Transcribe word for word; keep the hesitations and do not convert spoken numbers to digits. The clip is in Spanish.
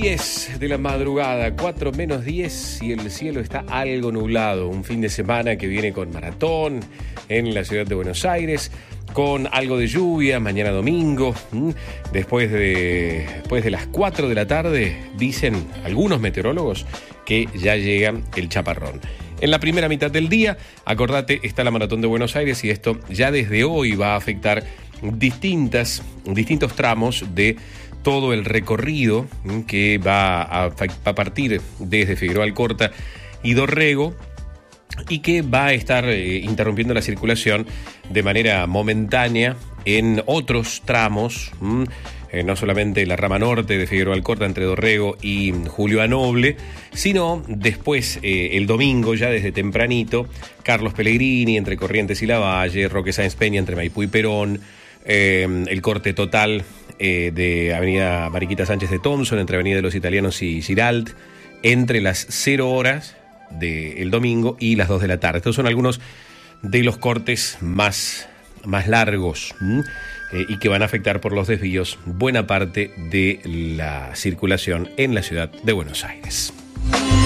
diez de la madrugada, cuatro menos diez y el cielo está algo nublado. Un fin de semana que viene con maratón en la ciudad de Buenos Aires, con algo de lluvia mañana domingo. Después de, después de las cuatro de la tarde, dicen algunos meteorólogos que ya llega el chaparrón. En la primera mitad del día, acordate, está la maratón de Buenos Aires y esto ya desde hoy va a afectar distintas, distintos tramos de todo el recorrido que va a, va a partir desde Figueroa Alcorta y Dorrego y que va a estar eh, interrumpiendo la circulación de manera momentánea en otros tramos, ¿m? Eh, no solamente la rama norte de Figueroa Alcorta entre Dorrego y Julio Anoble, sino después eh, el domingo ya desde tempranito, Carlos Pellegrini entre Corrientes y Lavalle, Roque Sáenz Peña entre Maipú y Perón, eh, el corte total eh, de Avenida Mariquita Sánchez de Thompson entre Avenida de los Italianos y Giralt entre las cero horas del domingo y las dos de la tarde. Estos son algunos de los cortes más, más largos eh, y que van a afectar por los desvíos buena parte de la circulación en la ciudad de Buenos Aires.